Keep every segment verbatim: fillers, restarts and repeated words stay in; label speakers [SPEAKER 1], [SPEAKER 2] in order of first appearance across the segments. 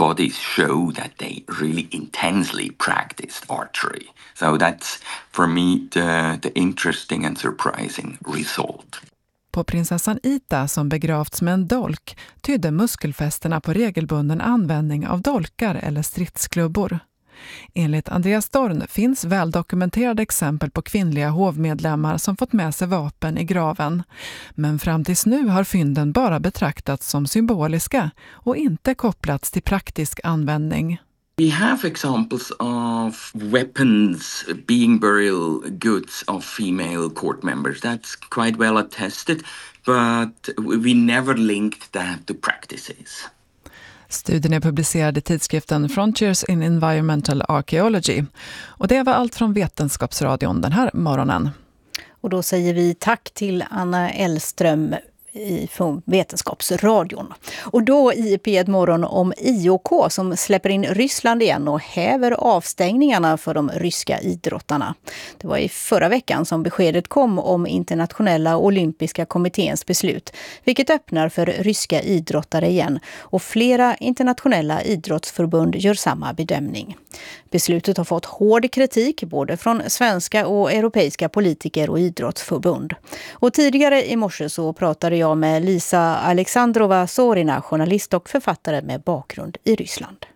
[SPEAKER 1] bodies show that they really intensely practiced archery. So that's for me the, the interesting and surprising result.
[SPEAKER 2] På prinsessan Ita som begravts med en dolk tydde muskelfästena på regelbunden användning av dolkar eller stridsklubbor. Enligt Andreas Dorn finns väldokumenterade exempel på kvinnliga hovmedlemmar som fått med sig vapen i graven. Men fram tills nu har fynden bara betraktats som symboliska och inte kopplats till praktisk användning.
[SPEAKER 1] We have examples of weapons being burial goods of female court members. That's quite well attested, but we never linked that to practices.
[SPEAKER 2] Studien är publicerad i tidskriften Frontiers in Environmental Archaeology. Och det var allt från Vetenskapsradion den här morgonen.
[SPEAKER 3] Och då säger vi tack till Anna Elström från Vetenskapsradion. Och då i P ett morgon om I O K som släpper in Ryssland igen och häver avstängningarna för de ryska idrottarna. Det var i förra veckan som beskedet kom om internationella olympiska kommitténs beslut, vilket öppnar för ryska idrottare igen, och flera internationella idrottsförbund gör samma bedömning. Beslutet har fått hård kritik både från svenska och europeiska politiker och idrottsförbund. Och tidigare i morse så pratade jag med Lisa Alexandrova Zorina, journalist och författare med bakgrund i Ryssland.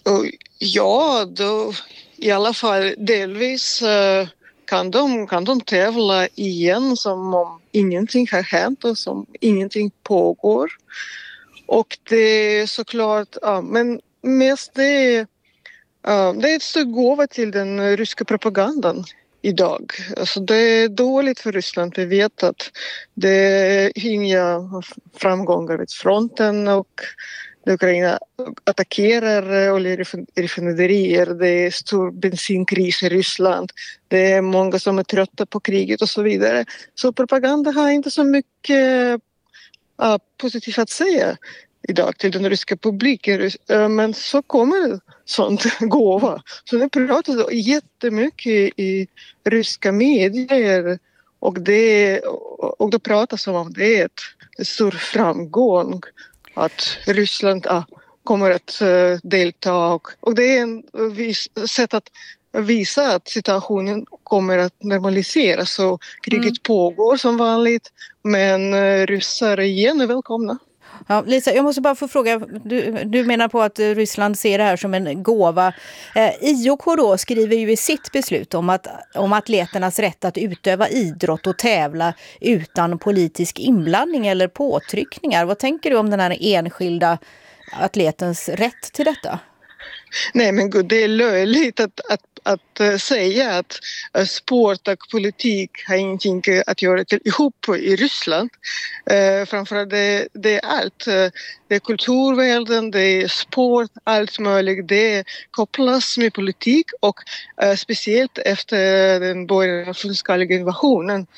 [SPEAKER 4] Ja, då, i alla fall delvis uh, kan, de, kan de tävla igen som om ingenting har hänt och som ingenting pågår. Och det är såklart, ja, men mest det, uh, det är ett stort gåva till den ryska propagandan idag. Alltså det är dåligt för Ryssland. Vi vet att det är inga framgångar vid fronten och Ukraina attackerar oljeraffinaderier. Det är stor bensinkris i Ryssland. Det är många som är trötta på kriget och så vidare. Så propaganda har inte så mycket uh, positivt att säga idag till den ryska publiken. Men så kommer sånt gåva. Så det pratas jättemycket i ryska medier och det, och det pratas om det är ett, ett stor framgång att Ryssland ja, kommer att uh, delta och, och det är en vis, sätt att visa att situationen kommer att normaliseras så kriget mm. pågår som vanligt, men uh, ryssar igen är välkomna.
[SPEAKER 3] Ja, Lisa, jag måste bara få fråga, du, du menar på att Ryssland ser det här som en gåva. Eh, I O K då skriver ju i sitt beslut om, att, om atleternas rätt att utöva idrott och tävla utan politisk inblandning eller påtryckningar. Vad tänker du om den här enskilda atletens rätt till detta?
[SPEAKER 4] Nej men gud, det är löjligt att, att, att säga att sport och politik har ingenting att göra till ihop i Ryssland. Uh, framförallt det, det är allt. Det är kulturvärlden, det är sport, allt möjligt. Det kopplas med politik och uh, speciellt efter den början av fullskaliga invasionen.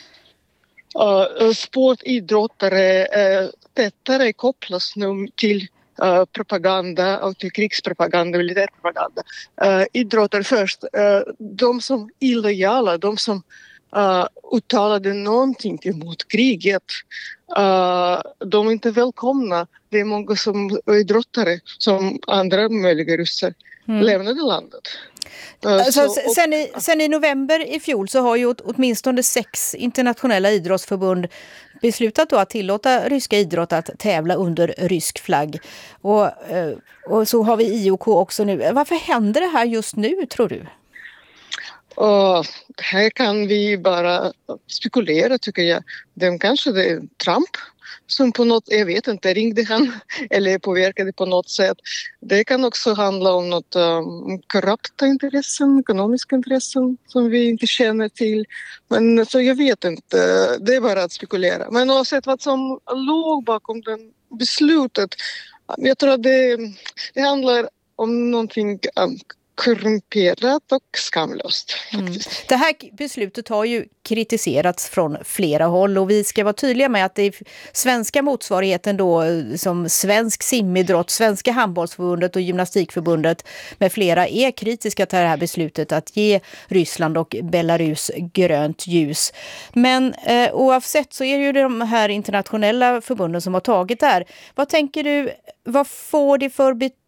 [SPEAKER 4] Uh, sportidrottare uh, tättare kopplas nu till Uh, propaganda och till krigspropaganda, militärpropaganda. Uh, idrottare först. Uh, de som illojala, de som uh, uttalade någonting emot kriget, uh, de är inte välkomna. Det är många som idrottare som andra möjliga ryssar mm. lämnade landet. Uh,
[SPEAKER 3] alltså,
[SPEAKER 4] så, och,
[SPEAKER 3] sen, i, sen i november i fjol så har ju åtminstone sex internationella idrottsförbund beslutat då att tillåta ryska idrott att tävla under rysk flagg. Och, och så har vi I O K också nu. Varför händer det här just nu, tror du?
[SPEAKER 4] Och här kan vi bara spekulera, tycker jag. Den kanske det är Trump som på något, jag vet inte, ringde han eller påverkade på något sätt. Det kan också handla om något um, korrupta intressen, ekonomiska intressen som vi inte känner till. Men så jag vet inte, det är bara att spekulera. Men oavsett vad som låg bakom det beslutet, jag tror att det, det handlar om någonting um, korrumperat och skamlöst.
[SPEAKER 3] Mm. Det här beslutet har ju kritiserats från flera håll och vi ska vara tydliga med att det är svenska motsvarigheten då som svensk simidrott, svenska handbollsförbundet och gymnastikförbundet med flera är kritiska till det här beslutet att ge Ryssland och Belarus grönt ljus. Men eh, oavsett så är det ju de här internationella förbunden som har tagit det här. Vad tänker du, vad får det för betydelse